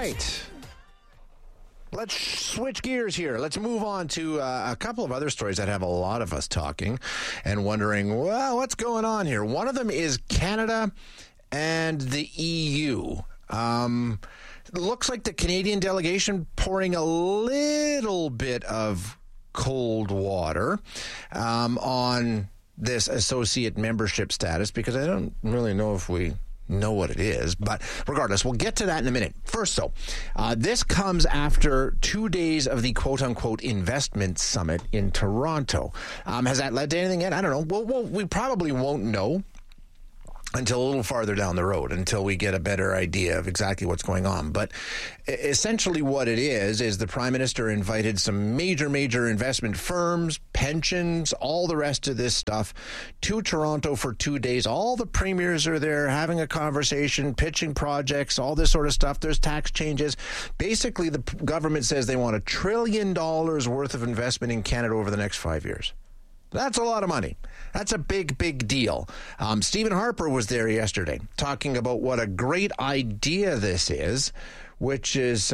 right. Let's switch gears here. Let's move on to a couple of other stories that have a lot of us talking and wondering, well, what's going on here? One of them is Canada and the EU. It looks like the Canadian delegation pouring a little bit of cold water on this associate membership status, because I don't really know if we know what it is, but regardless, we'll get to that in a minute. First, though, this comes after 2 days of the quote-unquote investment summit in Toronto. Has that led to anything yet? I don't know. Well, we probably won't know until a little farther down the road, until we get a better idea of exactly what's going on. But essentially what it is the Prime Minister invited some major investment firms, pensions, all the rest of this stuff to Toronto for 2 days. All the premiers are there having a conversation, pitching projects, all this sort of stuff. There's tax changes. Basically, the government says they want $1 trillion worth of investment in Canada over the next 5 years. That's a lot of money. That's a big deal. Stephen Harper was there yesterday talking about what a great idea this is, which is,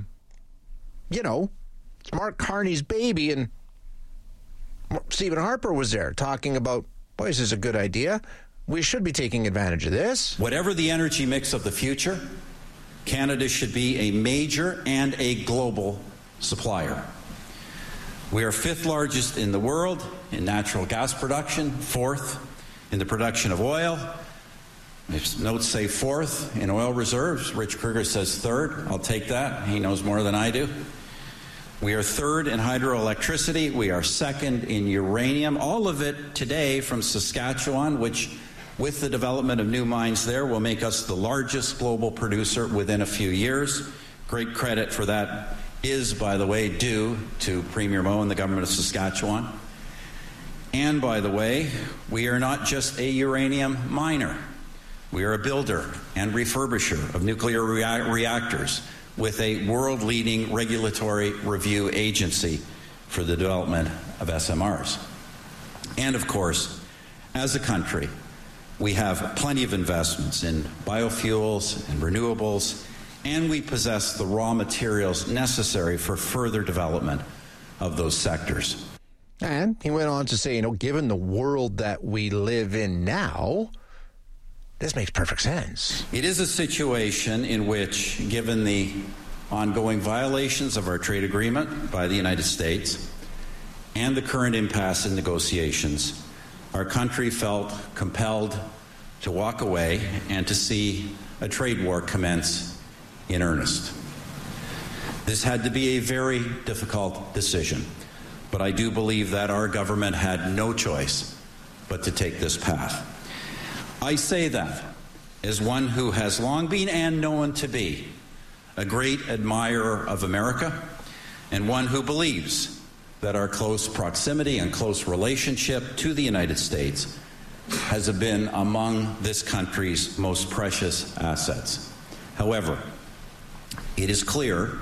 it's Mark Carney's baby. And Stephen Harper was there talking about, boy, this is a good idea. We should be taking advantage of this. Whatever the energy mix of the future, Canada should be a major and a global supplier. We are 5th largest in the world in natural gas production, 4th in the production of oil. Notes say 4th in oil reserves. Rich Kruger says 3rd. I'll take that. He knows more than I do. We are 3rd in hydroelectricity. We are 2nd in uranium. All of it today from Saskatchewan, which with the development of new mines there will make us the largest global producer within a few years. Great credit for that is, by the way, due to Premier Moe and the government of Saskatchewan. And, by the way, we are not just a uranium miner. We are a builder and refurbisher of nuclear reactors with a world-leading regulatory review agency for the development of SMRs. And, of course, as a country, we have plenty of investments in biofuels and renewables, and we possess the raw materials necessary for further development of those sectors. And he went on to say, given the world that we live in now, this makes perfect sense. It is a situation in which, given the ongoing violations of our trade agreement by the United States and the current impasse in negotiations, our country felt compelled to walk away and to see a trade war commence in earnest. This had to be a very difficult decision, but I do believe that our government had no choice but to take this path. I say that as one who has long been and known to be a great admirer of America, and one who believes that our close proximity and close relationship to the United States has been among this country's most precious assets. However, it is clear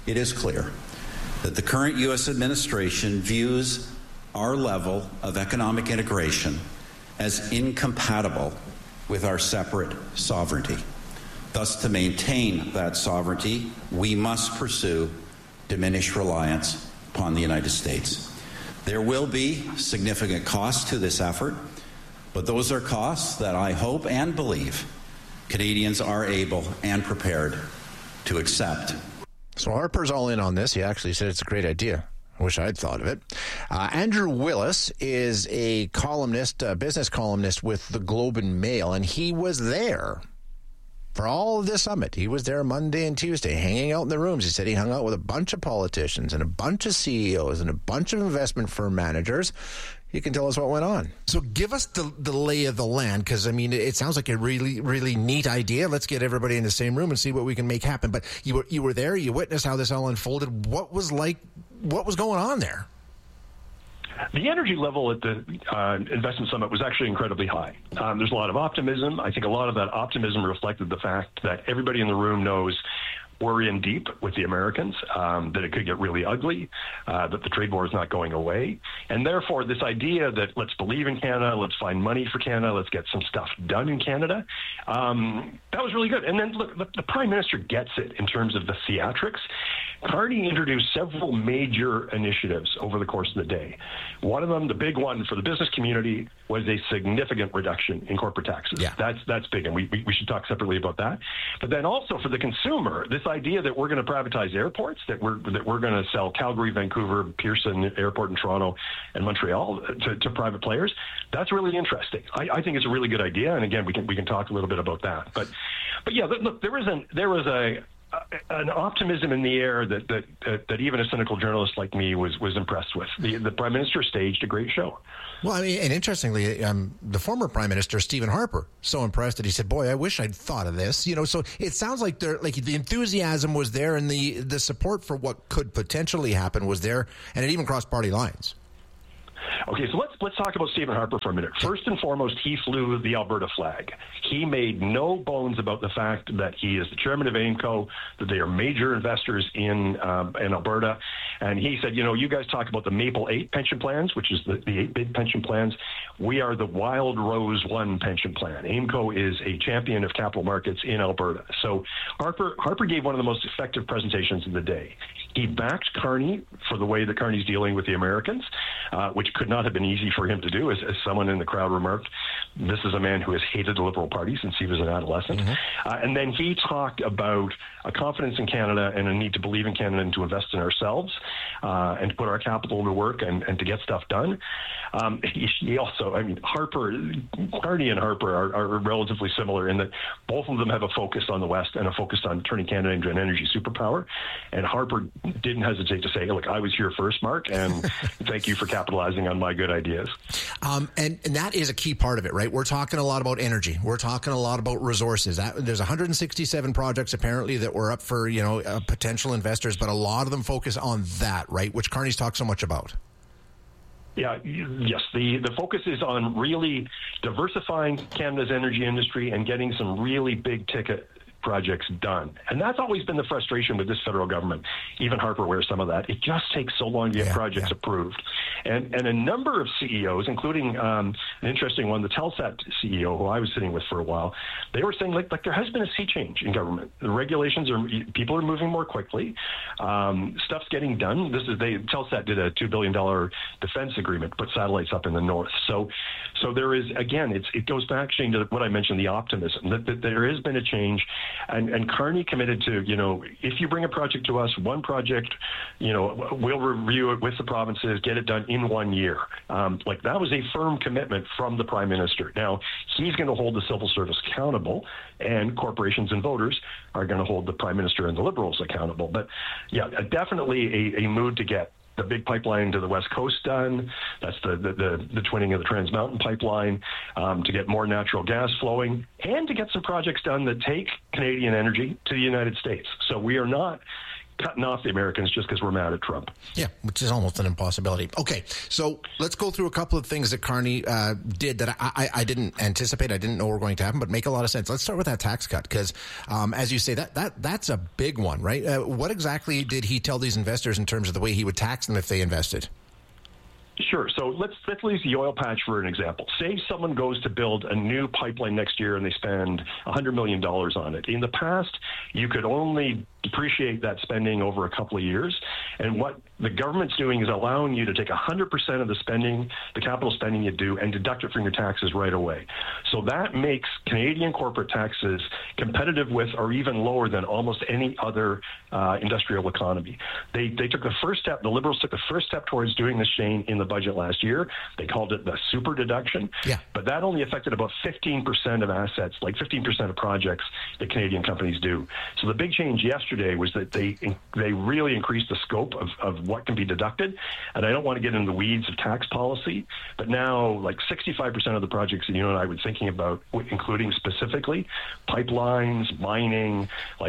that the current U.S. administration views our level of economic integration as incompatible with our separate sovereignty. Thus, to maintain that sovereignty, we must pursue diminished reliance upon the United States. There will be significant costs to this effort, but those are costs that I hope and believe Canadians are able and prepared to accept. So Harper's all in on this. He actually said it's a great idea. I wish I'd thought of it. Andrew Willis is a columnist, a business columnist with the Globe and Mail, and he was there for all of this summit. He was there Monday and Tuesday, hanging out in the rooms. He said he hung out with a bunch of politicians and a bunch of CEOs and a bunch of investment firm managers. You can tell us what went on. So give us the lay of the land, because, it sounds like a really neat idea. Let's get everybody in the same room and see what we can make happen. But you were there. You witnessed how this all unfolded. What was going on there? The energy level at the investment summit was actually incredibly high. There's a lot of optimism. I think a lot of that optimism reflected the fact that everybody in the room knows we're in deep with the Americans, that it could get really ugly, that the trade war is not going away. And therefore, this idea that let's believe in Canada, let's find money for Canada, let's get some stuff done in Canada, that was really good. And then, look, the Prime Minister gets it in terms of the theatrics. Carney introduced several major initiatives over the course of the day. One of them, the big one for the business community, was a significant reduction in corporate taxes. Yeah. That's big, and we should talk separately about that. But then also for the consumer, this idea that we're going to privatize airports, that we're going to sell Calgary, Vancouver, Pearson Airport in Toronto, and Montreal to private players, that's really interesting. I think it's a really good idea, and again, we can talk a little bit about that. But yeah, look, there was an optimism in the air that even a cynical journalist like me was impressed with. The Prime Minister staged a great show. Well, I mean, and interestingly, the former Prime Minister, Stephen Harper, so impressed that he said, boy, I wish I'd thought of this. So it sounds like the enthusiasm was there and the support for what could potentially happen was there, and it even crossed party lines. Okay, so let's talk about Stephen Harper for a minute. First and foremost, he flew the Alberta flag. He made no bones about the fact that he is the chairman of AIMCO, that they are major investors in Alberta, and he said, you guys talk about the Maple 8 pension plans, which is the 8 big pension plans. We are the Wild Rose 1 pension plan. AIMCO is a champion of capital markets in Alberta. So Harper gave one of the most effective presentations of the day. He backed Carney for the way that Carney's dealing with the Americans, which could not have been easy for him to do. As someone in the crowd remarked, this is a man who has hated the Liberal Party since he was an adolescent. Mm-hmm. And then he talked about a confidence in Canada and a need to believe in Canada and to invest in ourselves and to put our capital to work and to get stuff done. He also, Carney and Harper are relatively similar in that both of them have a focus on the West and a focus on turning Canada into an energy superpower. And Harper didn't hesitate to say, look, I was here first, Mark, and thank you for capitalizing on my good ideas. And that is a key part of it, right? We're talking a lot about energy. We're talking a lot about resources. There's 167 projects apparently that were up for, potential investors, but a lot of them focus on that, right? Which Carney's talked so much about. Yeah, yes. The focus is on really diversifying Canada's energy industry and getting some really big ticket projects done. And that's always been the frustration with this federal government. Even Harper wears some of that. It just takes so long to get projects approved. And a number of CEOs, including an interesting one, the Telsat CEO, who I was sitting with for a while, they were saying like there has been a sea change in government. The regulations people are moving more quickly. Stuff's getting done. Telsat did a $2 billion defense agreement to put satellites up in the north. So there is, again, it goes back, Shane, to what I mentioned, the optimism, that there has been a change. And Carney committed to, if you bring a project to us, one project, we'll review it with the provinces, get it done in 1 year. That was a firm commitment from the Prime Minister. Now, he's going to hold the civil service accountable, and corporations and voters are going to hold the Prime Minister and the Liberals accountable. But, yeah, definitely a mood to get the big pipeline to the West Coast done. That's the twinning of the Trans Mountain pipeline, to get more natural gas flowing, and to get some projects done that take Canadian energy to the United States. So we are not cutting off the Americans just because we're mad at Trump. Yeah, which is almost an impossibility. Okay, so let's go through a couple of things that Carney did that I didn't anticipate. I didn't know were going to happen, but make a lot of sense. Let's start with that tax cut because, as you say, that's a big one, right? What exactly did he tell these investors in terms of the way he would tax them if they invested? Sure. So let's use the oil patch for an example. Say someone goes to build a new pipeline next year and they spend $100 million on it. In the past, you could only depreciate that spending over a couple of years. And what the government's doing is allowing you to take 100% of the spending, the capital spending you do, and deduct it from your taxes right away. So that makes Canadian corporate taxes competitive with or even lower than almost any other industrial economy. They took the first step, the Liberals took the first step towards doing this, Shane, in the budget last year. They called it the super deduction. Yeah. But that only affected about 15% of assets, like 15% of projects that Canadian companies do. So the big change yesterday was that they really increased the scope of what can be deducted. And I don't want to get into the weeds of tax policy, but now like 65% of the projects that you and I were thinking about, including specifically pipelines, mining,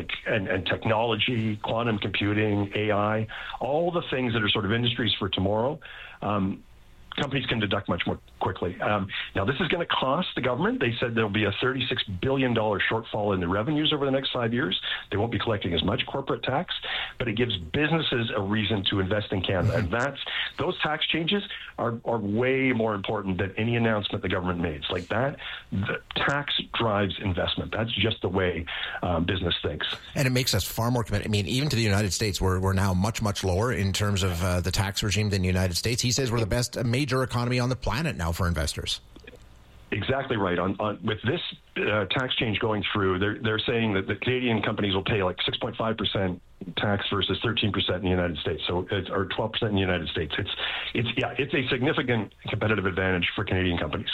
and technology, quantum computing, AI, all the things that are sort of industries for tomorrow, companies can deduct much more quickly. Now, this is going to cost the government. They said there'll be a $36 billion shortfall in the revenues over the next 5 years. They won't be collecting as much corporate tax, but it gives businesses a reason to invest in Canada. And those tax changes are way more important than any announcement the government made. It's like that. The tax drives investment. That's just the way business thinks. And it makes us far more committed. I mean, even to the United States, we're now much, much lower in terms of the tax regime than the United States. He says we're the best major economy on the planet now for investors. Exactly right. With this tax change going through, they're saying that the Canadian companies will pay like 6.5% tax versus 13% in the United States, or 12% in the United States. It's a significant competitive advantage for Canadian companies.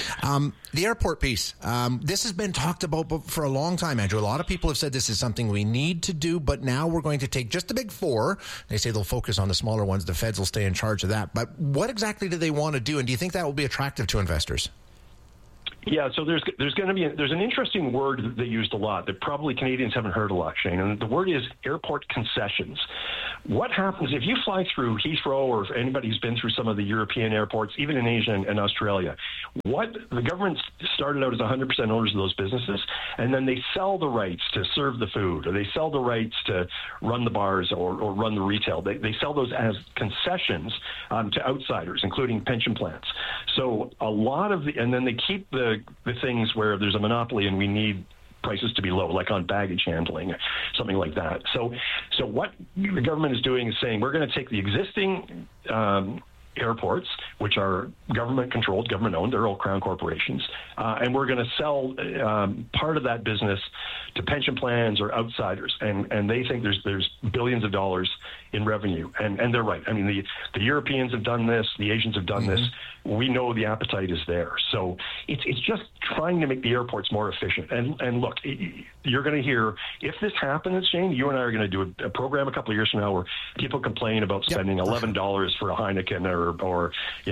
The airport piece. This has been talked about for a long time, Andrew. A lot of people have said this is something we need to do, but now we're going to take just the big four. They say they'll focus on the smaller ones. The feds will stay in charge of that. But what exactly do they want to do, and do you think that will be attractive to investors? Yeah, so there's an interesting word that they used a lot that probably Canadians haven't heard a lot, Shane, and the word is airport concessions. What happens if you fly through Heathrow, or if anybody who's been through some of the European airports, even in Asia and Australia, what the government started out as 100% owners of those businesses, and then they sell the rights to serve the food, or they sell the rights to run the bars or run the retail. They sell those as concessions to outsiders, including pension plans. So a lot of and then they keep the things where there's a monopoly and we need prices to be low, like on baggage handling, something like that. So what the government is doing is saying we're going to take the existing airports, which are government-controlled, government-owned, they're all crown corporations, and we're going to sell part of that business to pension plans or outsiders, and they think there's billions of dollars in revenue, and they're right. I mean, the Europeans have done this, the Asians have done this. We know the appetite is there. So it's just trying to make the airports more efficient. And look, you're going to hear, if this happens, Shane, you and I are going to do a program a couple of years from now where people complain about spending $11 for a Heineken or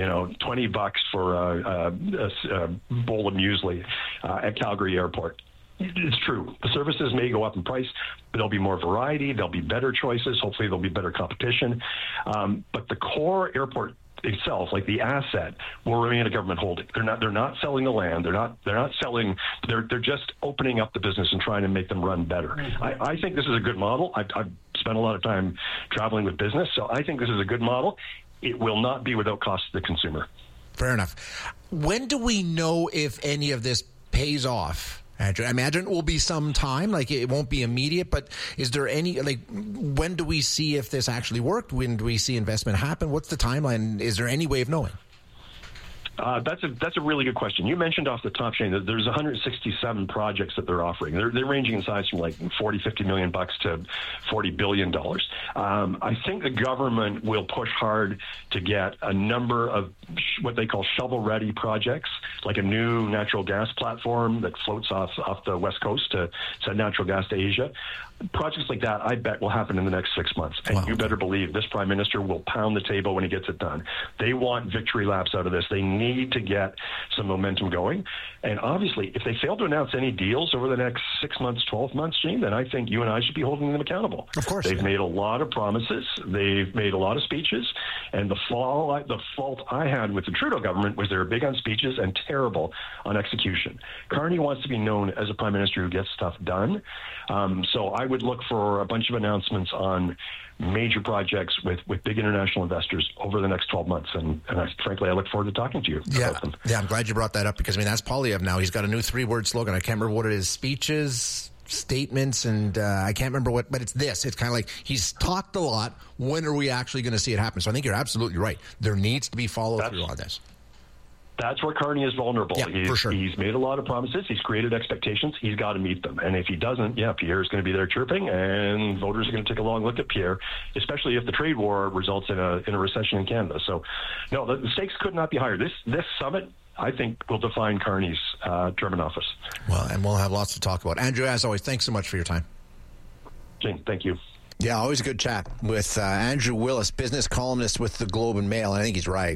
$20 for a bowl of muesli at Calgary Airport. It's true. The services may go up in price, but there'll be more variety. There'll be better choices. Hopefully there'll be better competition. But the core airport itself, like the asset, will remain a government holding. They're not selling the land. They're not selling. They're just opening up the business and trying to make them run better. I think this is a good model. I've spent a lot of time traveling with business, so I think this is a good model. It will not be without cost to the consumer. Fair enough. When do we know if any of this pays off, Andrew? I imagine it will be some time, like it won't be immediate, but is there any, when do we see if this actually worked? When do we see investment happen? What's the timeline? Is there any way of knowing? That's a really good question. You mentioned off the top, Shane, that there's 167 projects that they're offering. They're ranging in size from like $40-50 million to $40 billion. I think the government will push hard to get a number of what they call shovel-ready projects, like a new natural gas platform that floats off the West Coast to send natural gas to Asia. Projects like that, I bet, will happen in the next 6 months. And You better believe this Prime Minister will pound the table when he gets it done. They want victory laps out of this. They need to get some momentum going. And obviously, if they fail to announce any deals over the next 6 months, 12 months, Gene, then I think you and I should be holding them accountable. Of course. They've made a lot of promises. They've made a lot of speeches. And the fault I had with the Trudeau government was they were big on speeches and terrible on execution. Carney wants to be known as a Prime Minister who gets stuff done. So I would look for a bunch of announcements on major projects with big international investors over the next 12 months. And frankly, I look forward to talking to you about them. Yeah, I'm glad you brought that up because, that's Poilievre now. He's got a new 3-word slogan. I can't remember what it is. Speeches, statements, and I can't remember what, but it's this. It's kind of like he's talked a lot. When are we actually going to see it happen? So I think you're absolutely right. There needs to be follow-through on this. That's where Carney is vulnerable. Yeah, for sure. He's made a lot of promises. He's created expectations. He's got to meet them. And if he doesn't, Pierre's going to be there chirping, and voters are going to take a long look at Pierre, especially if the trade war results in a recession in Canada. So, no, the stakes could not be higher. This summit, I think, will define Carney's term in office. Well, and we'll have lots to talk about. Andrew, as always, thanks so much for your time. Jane, thank you. Yeah, always a good chat with Andrew Willis, business columnist with the Globe and Mail. I think he's right,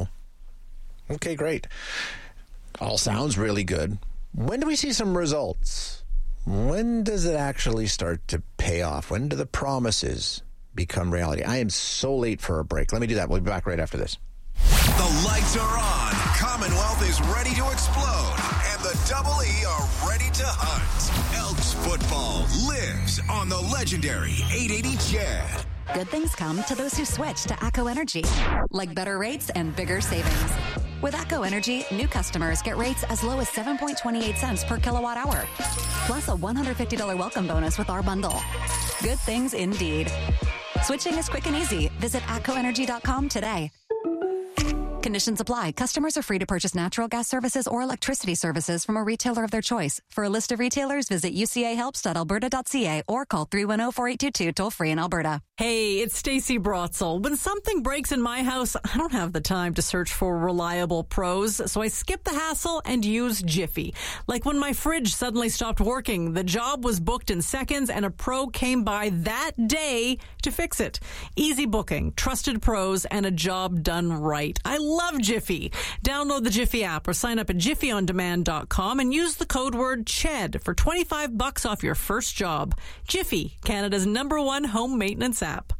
Okay, great. All sounds really good. When do we see some results? When does it actually start to pay off? When do the promises become reality? I am so late for a break. Let me do that. We'll be back right after this. The lights are on. Commonwealth is ready to explode. And the Double E are ready to hunt. Elks football lives on the legendary 880 CHED. Good things come to those who switch to ACO Energy, like better rates and bigger savings. With ACO Energy, new customers get rates as low as 7.28 cents per kilowatt hour, plus a $150 welcome bonus with our bundle. Good things indeed. Switching is quick and easy. Visit ACOenergy.com today. Conditions apply. Customers are free to purchase natural gas services or electricity services from a retailer of their choice. For a list of retailers, visit ucahelps.alberta.ca or call 310-4822 toll-free in Alberta. Hey, it's Stacey Brotzel. When something breaks in my house, I don't have the time to search for reliable pros, so I skip the hassle and use Jiffy. Like when my fridge suddenly stopped working, the job was booked in seconds and a pro came by that day to fix it. Easy booking, trusted pros, and a job done right. I love Jiffy. Download the Jiffy app or sign up at jiffyondemand.com and use the code word CHED for $25 off your first job. Jiffy, Canada's #1 home maintenance app.